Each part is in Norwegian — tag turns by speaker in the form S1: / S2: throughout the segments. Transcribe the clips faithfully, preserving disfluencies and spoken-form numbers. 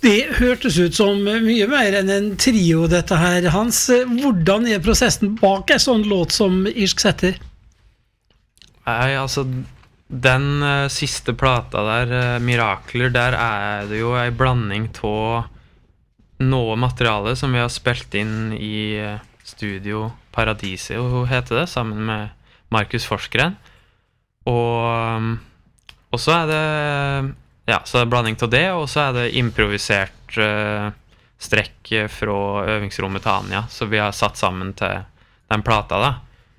S1: Det hørtes ut som mye mer enn en trio dette her, Hans. Hvordan er prosessen bak en sånn låt som Irsk Setter?
S2: Nei, altså, den uh, siste plata der, uh, Mirakler, der er det jo en blanding av noe materiale som vi har spilt inn i uh, studio Paradisio, heter det, sammen med Markus Forskren. Og, um, og så er det ja, så er det blanding til det, og så er det improvisert uh, strekk fra øvingsrommet til Anja, så vi har satt sammen til den plata da.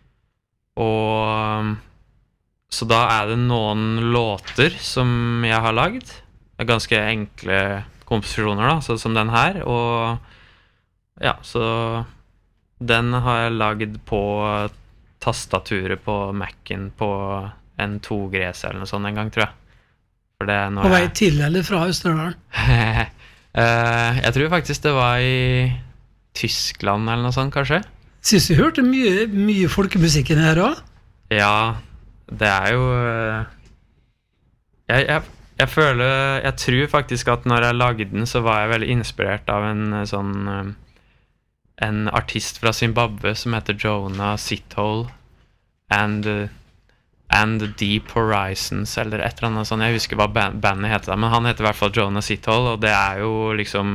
S2: Og um, så da er det noen låter som jeg har lagd, ganske enkle komposisjoner da, så som den her, og ja, så den har jeg lagd på tastaturet på Mac'en på en to-gres eller noe sånt en gang, tror jeg. For det er
S1: På vei til eller fra Østerdalen?
S2: uh, jeg tror faktisk det var i Tyskland eller noe sånt, kanskje.
S1: Synes du hørte mye, mye folkemusikken her også?
S2: Ja, det er jo... Uh, jeg, jeg, jeg føler... Jeg tror faktisk at når jeg lagde den, så var jeg veldig inspirert av en sånn... Uh, en artist fra Zimbabwe som heter Jonah Sithole and... Uh, and the Deep Horizons, eller et eller annet sånt, jeg husker hva band, bandet heter, men han heter i hvert fall Jonah Sithole, og det er jo liksom,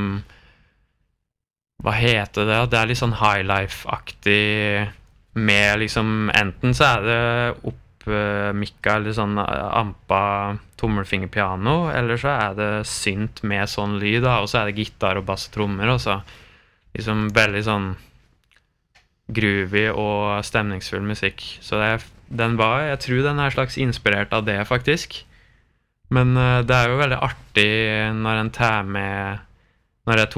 S2: hva heter det? Det er litt sånn highlife-aktig, med liksom, enten så er det oppmikka, eller sånn ampa tommelfingerpiano, eller så er det synt med sånn lyd, da, og så er det gitar og bass og trommer, og så liksom veldig sånn groovy og stemningsfull musikk, så det er den var, jeg tror den er slags inspirert av det faktisk, men uh, det er jo veldig artig når en tar med, når jeg